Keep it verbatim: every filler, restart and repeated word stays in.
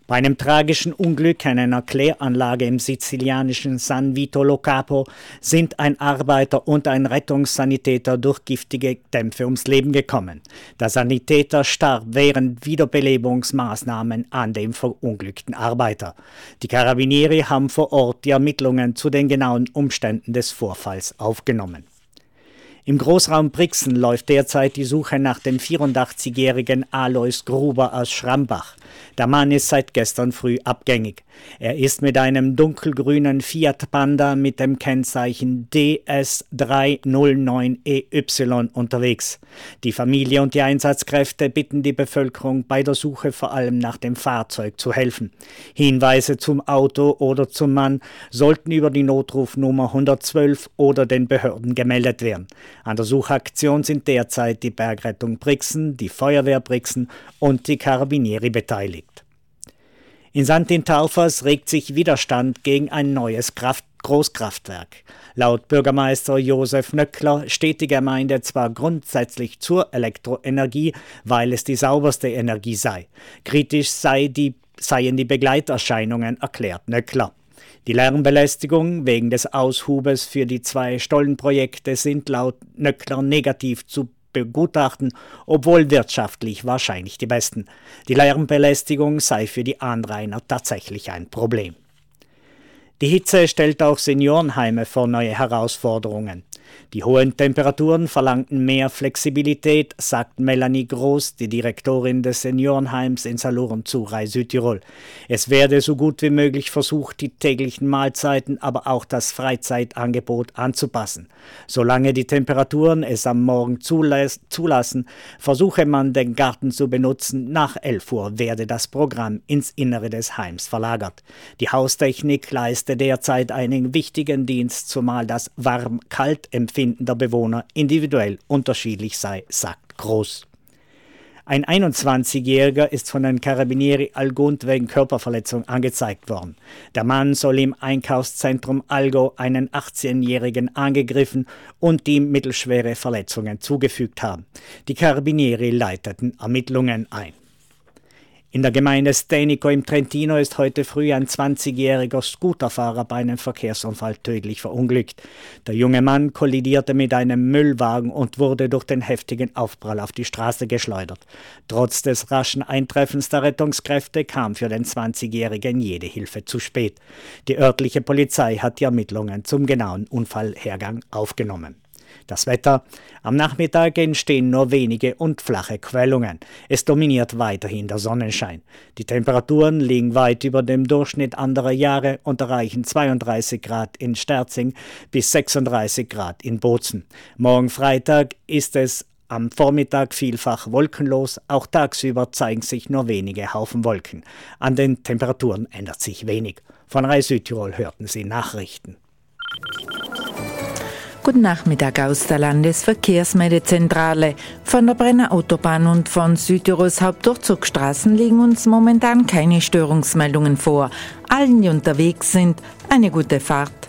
Bei einem tragischen Unglück an einer Kläranlage im sizilianischen San Vito lo Capo sind ein Arbeiter und ein Rettungssanitäter durch giftige Dämpfe ums Leben gekommen. Der Sanitäter starb während Wiederbelebungsmaßnahmen an dem verunglückten Arbeiter. Die Carabinieri haben vor Ort die Ermittlungen zu den genauen Umständen des Vorfalls aufgenommen. Im Großraum Brixen läuft derzeit die Suche nach dem vierundachtzigjährigen Alois Gruber aus Schrambach. Der Mann ist seit gestern früh abgängig. Er ist mit einem dunkelgrünen Fiat Panda mit dem Kennzeichen D S drei null neun E Y unterwegs. Die Familie und die Einsatzkräfte bitten die Bevölkerung bei der Suche vor allem nach dem Fahrzeug zu helfen. Hinweise zum Auto oder zum Mann sollten über die Notrufnummer hundertzwölf oder den Behörden gemeldet werden. An der Suchaktion sind derzeit die Bergrettung Brixen, die Feuerwehr Brixen und die Carabinieri beteiligt. In Sankt Taufers regt sich Widerstand gegen ein neues Kraft- Großkraftwerk. Laut Bürgermeister Josef Nöckler steht die Gemeinde zwar grundsätzlich zur Elektroenergie, weil es die sauberste Energie sei. Kritisch sei die, seien die Begleiterscheinungen, erklärt Nöckler. Die Lärmbelästigung wegen des Aushubes für die zwei Stollenprojekte sind laut Nöckler negativ zu begutachten, obwohl wirtschaftlich wahrscheinlich die besten. Die Lärmbelästigung sei für die Anrainer tatsächlich ein Problem. Die Hitze stellt auch Seniorenheime vor neue Herausforderungen. Die hohen Temperaturen verlangten mehr Flexibilität, sagt Melanie Groß, die Direktorin des Seniorenheims in Saloren-Zurei, Südtirol. Es werde so gut wie möglich versucht, die täglichen Mahlzeiten, aber auch das Freizeitangebot anzupassen. Solange die Temperaturen es am Morgen zulassen, versuche man, den Garten zu benutzen. Nach elf Uhr werde das Programm ins Innere des Heims verlagert. Die Haustechnik leiste derzeit einen wichtigen Dienst, zumal das Warm-Kalt-Empfinden der Bewohner individuell unterschiedlich sei, sagt Groß. Ein einundzwanzigjähriger ist von den Carabinieri Algund wegen Körperverletzung angezeigt worden. Der Mann soll im Einkaufszentrum Algo einen achtzehnjährigen angegriffen und ihm mittelschwere Verletzungen zugefügt haben. Die Carabinieri leiteten Ermittlungen ein. In der Gemeinde Stenico im Trentino ist heute früh ein zwanzigjähriger Scooterfahrer bei einem Verkehrsunfall tödlich verunglückt. Der junge Mann kollidierte mit einem Müllwagen und wurde durch den heftigen Aufprall auf die Straße geschleudert. Trotz des raschen Eintreffens der Rettungskräfte kam für den zwanzigjährigen jede Hilfe zu spät. Die örtliche Polizei hat die Ermittlungen zum genauen Unfallhergang aufgenommen. Das Wetter. Am Nachmittag entstehen nur wenige und flache Quellungen. Es dominiert weiterhin der Sonnenschein. Die Temperaturen liegen weit über dem Durchschnitt anderer Jahre und erreichen zweiunddreißig Grad in Sterzing bis sechsunddreißig Grad in Bozen. Morgen Freitag ist es am Vormittag vielfach wolkenlos. Auch tagsüber zeigen sich nur wenige Haufen Wolken. An den Temperaturen ändert sich wenig. Von Rai Südtirol hörten Sie Nachrichten. Guten Nachmittag aus der Landesverkehrsmeldezentrale. Von der Brenner Autobahn und von Südtirols Hauptdurchzugsstraßen liegen uns momentan keine Störungsmeldungen vor. Allen, die unterwegs sind, eine gute Fahrt.